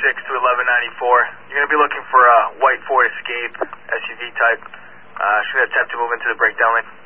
to 1194. You're going to be looking for a white Ford Escape, SUV type. Should attempt to move into the breakdown lane.